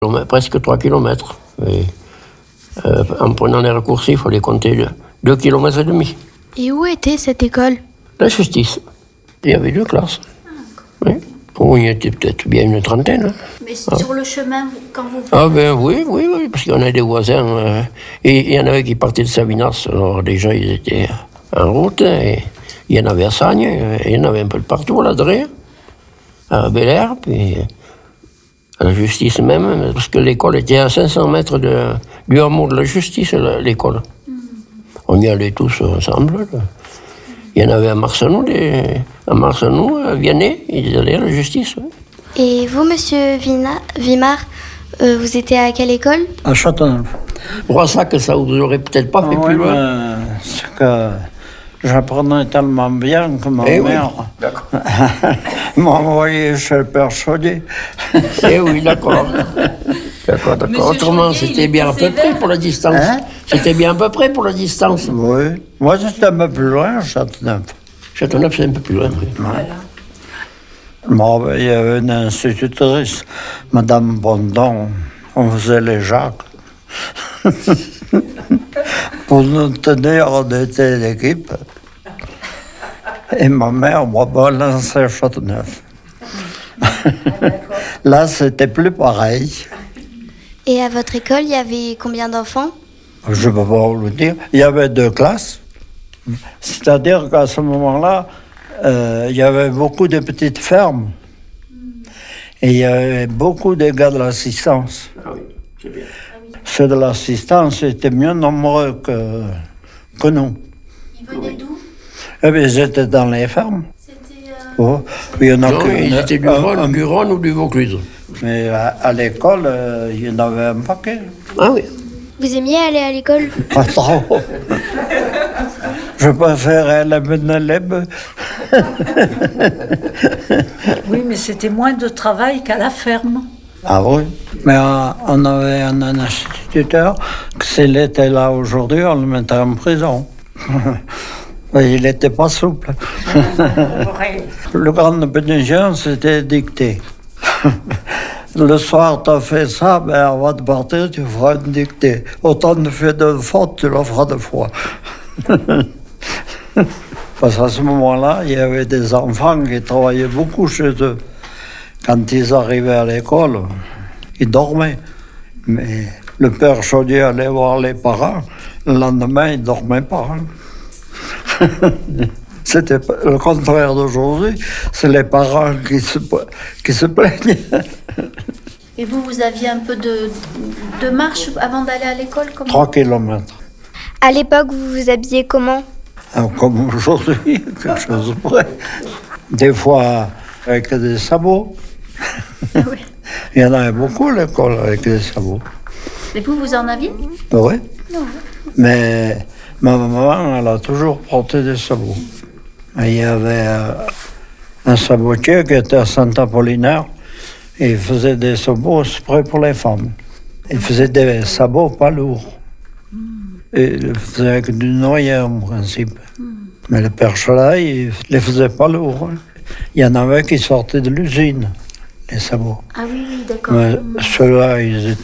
Presque 3 kilomètres. Et, en prenant les raccourcis, il fallait compter 2,5 kilomètres. Et où était cette école ? La Justice. Il y avait 2 classes. Oui. Oh, il y était peut-être bien une trentaine. Hein. Mais sur le chemin, quand vous... Ah ben oui, parce qu'on a des voisins. Et il y en avait qui partaient de Sabinas. Alors déjà, ils étaient en route. Et il y en avait à Sagne. Et il y en avait un peu de partout, à la Drée, à Bel Air, puis à la Justice même. Parce que l'école était à 500 mètres du hameau de la Justice, l'école. On y allait tous ensemble. Il y en avait à Marcenou, à Vianney, ils allaient à la Justice. Ouais. Et vous, monsieur Vimard, vous étiez à quelle école ? À Châteauneuf. Broissac, ça vous aurait peut-être pas fait plus loin. C'est que j'apprenais tellement bien que ma mère m'a envoyé chez le père Chaudier. Eh oui, d'accord. D'accord. Autrement, c'était bien à peu près pour la distance. Hein? C'était bien à peu près pour la distance. Oui. Moi, c'était un peu plus loin, Châteauneuf. Châteauneuf, c'est un peu plus loin, oui. Voilà. Bon, il y avait une institutrice, Madame Bondon, on faisait les Jacques. Pour nous tenir, on était l'équipe. Et ma mère m'a balancé à Châteauneuf. Là, c'était plus pareil. Et à votre école, il y avait combien d'enfants ? Je ne peux pas vous le dire. Il y avait 2 classes. C'est-à-dire qu'à ce moment-là, il y avait beaucoup de petites fermes. Et il y avait beaucoup de gars de l'assistance. Ah oui, c'est bien. Ceux de l'assistance étaient mieux nombreux que nous. Ils venaient d'où ? Eh bien, ils étaient dans les fermes. C'était... Oh, il y en a Ils étaient du Rhône ou du Vaucluse. Mais à l'école, il y en avait un paquet. Ah oui. Vous aimiez aller à l'école ? Pas trop. Je préférais la Beneleb. Oui, mais c'était moins de travail qu'à la ferme. Ah oui. Mais on avait un instituteur, que s'il était là aujourd'hui, on le mettrait en prison. Il n'était pas souple. Le grand punition, c'était dicté. Le soir, tu as fait ça, ben avant de partir, tu feras une dictée. Autant de fait de faute, tu le feras 2 fois. Parce qu'à ce moment-là, il y avait des enfants qui travaillaient beaucoup chez eux. Quand ils arrivaient à l'école, ils dormaient. Mais le père Chaudier allait voir les parents. Le lendemain, ils ne dormaient pas. C'était le contraire d'aujourd'hui. C'est les parents qui se plaignent. Et vous aviez un peu de marche avant d'aller à l'école ? 3 kilomètres. À l'époque, vous vous habillez comment ? Comme aujourd'hui, quelque chose de près. Des fois, avec des sabots. Oui. Il y en avait beaucoup à l'école avec des sabots. Et vous en aviez ? Oui. Mais ma maman, elle a toujours porté des sabots. Et il y avait un sabotier qui était à Saint-Apollinaire. Et il faisait des sabots exprès pour les femmes. Il faisait des sabots pas lourds. Et il faisait avec du noyer en principe. Mais le père Chalaï, il ne les faisait pas lourds. Il y en avait qui sortaient de l'usine, les sabots. Ah oui, d'accord. Mais ceux-là, ils étaient